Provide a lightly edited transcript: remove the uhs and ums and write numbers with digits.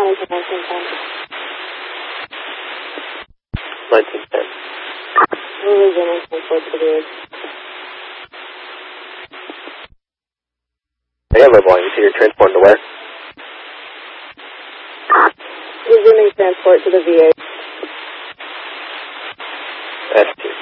1910. 1910. We're resuming transport to the VA. I got level line. You see your transport to where? Resuming transport to the VA. S2.